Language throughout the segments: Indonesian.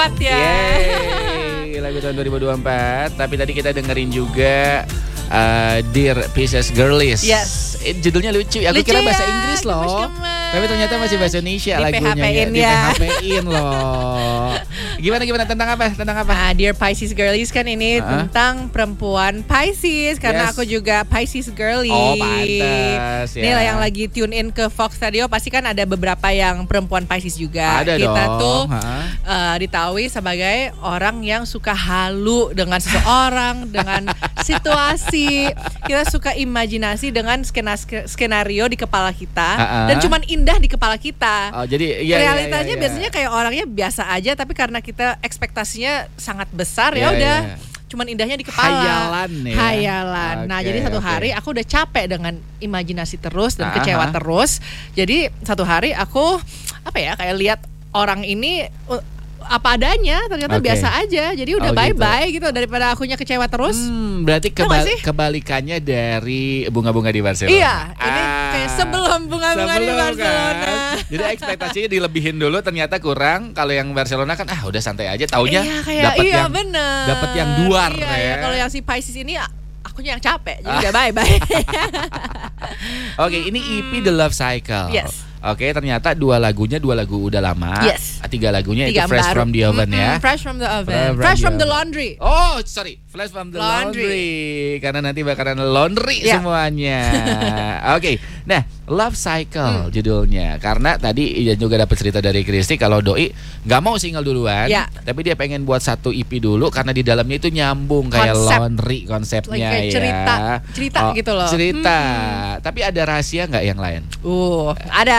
2024 ya. Yeay, lagu tahun 2024. Tapi tadi kita dengerin juga Dear Pisces Girlies. Yes. Judulnya lucu. Aku Lucu kira bahasa ya, Inggris loh. gemes-gemes. Tapi ternyata masih bahasa Indonesia Di lagunya. PHP-in Di ya. PHP-in loh. Gimana tentang apa? Dear Pisces Girlies kan ini tentang perempuan Pisces. Karena Yes. aku juga Pisces Girly. Oh, pantas ya. Ini lah yang lagi tune in ke Fox Radio. Pasti kan ada beberapa yang perempuan Pisces juga. Ada Kita dong. tuh ditahui sebagai orang yang suka halu dengan seseorang, dengan situasi. Kita suka imajinasi dengan skenario di kepala kita. Dan cuman indah di kepala kita. Oh, jadi realitanya biasanya kayak orangnya biasa aja, tapi karena kita ekspektasinya sangat besar ya udah. Cuman indahnya di kepala. Hayalan. Nah, jadi satu hari aku udah capek dengan imajinasi terus dan kecewa terus. Jadi satu hari aku kayak lihat orang ini apa adanya, ternyata biasa aja. Jadi udah bye-bye gitu daripada akunya kecewa terus. Berarti kebalikannya dari bunga-bunga di Barcelona. Iya, ini kayak sebelum bunga-bunga di Barcelona. Kan? Jadi ekspektasinya dilebihin dulu, ternyata kurang. Kalau yang Barcelona kan udah santai aja, taunya dapat yang duar ya. Kalau yang si Pisces ini akunya yang capek, jadi udah bye-bye. Oke, ini EP The Love Cycle. Yes. Oke, ternyata dua lagu udah lama. Yes. 3 lagunya itu Fresh from the Oven ya. Fresh from the Oven. Fresh from the Laundry. Oh, sorry. Fresh from the laundry. Karena nanti bakalan laundry semuanya. Oke. Nah, Love Cycle judulnya. Karena tadi juga dapat cerita dari Kristi kalau Doi nggak mau single duluan, tapi dia pengen buat satu EP dulu karena di dalamnya itu nyambung kayak laundry konsepnya kayak cerita gitu loh. Cerita. Tapi ada rahasia nggak yang lain? Ada.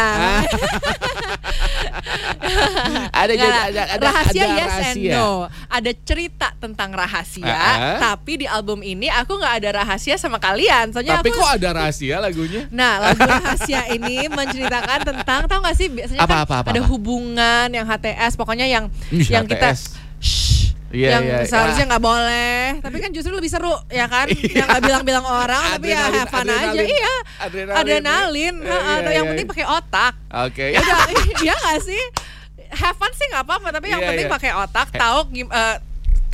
Ada rahasia ada yes rahasia. and no. Ada cerita tentang rahasia, tapi di album ini aku nggak ada rahasia sama kalian. Soalnya tapi kok ada rahasia lagunya? Nah, lagu rahasia ini menceritakan tentang, tahu nggak sih biasanya ada hubungan yang HTS, pokoknya yang kita seharusnya nggak boleh, tapi kan justru lebih seru ya kan, yang nggak bilang-bilang orang, tapi ya have fun aja. Adrenalin. Yang penting pakai otak. Oke. Udah, iya nggak sih? Have fun sih nggak apa-apa, tapi yang penting pakai otak, tahu